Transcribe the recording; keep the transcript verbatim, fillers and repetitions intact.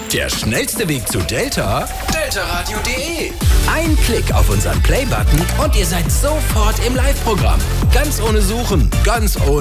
Der schnellste Weg zu Delta? delta radio punkt de. Ein Klick auf unseren Play-Button und ihr seid sofort im Live-Programm. Ganz ohne Suchen, ganz ohne